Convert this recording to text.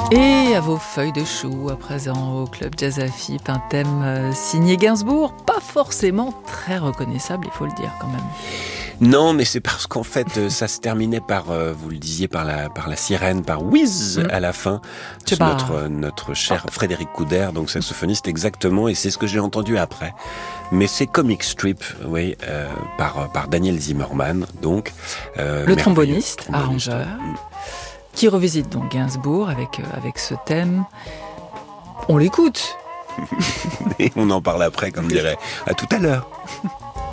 Et à vos feuilles de chou, à présent au Club Jazz Afip, un thème signé Gainsbourg, pas forcément très reconnaissable, il faut le dire quand même. Non, mais c'est parce qu'en fait, ça se terminait par, vous le disiez, par la sirène, par whiz à la fin. C'est notre cher Frédéric Couder, donc saxophoniste exactement, et c'est ce que j'ai entendu après. Mais c'est Comic Strip, oui, par Daniel Zimmerman, donc. Le tromboniste, arrangeur. Qui revisite donc Gainsbourg avec ce thème. On l'écoute. Et on en parle après, comme dirait. À tout à l'heure.